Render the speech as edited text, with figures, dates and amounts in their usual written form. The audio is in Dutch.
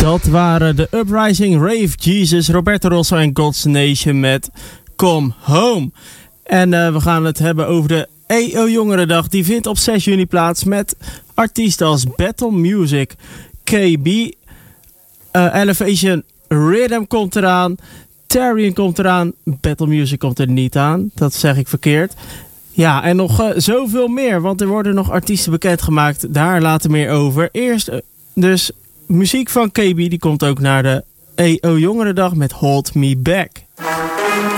Dat waren de Uprising, Rave Jesus, Roberto Rosso en God's Nation met Come Home. En we gaan het hebben over de EO Jongerendag. Die vindt op 6 juni plaats met artiesten als Battle Music, KB, Elevation Rhythm komt eraan, Tarian komt eraan, Battle Music komt er niet aan. Dat zeg ik verkeerd. Ja, en nog zoveel meer, want er worden nog artiesten bekendgemaakt. Daar later meer over. Eerst dus muziek van KB, die komt ook naar de EO Jongerendag met Hold Me Back.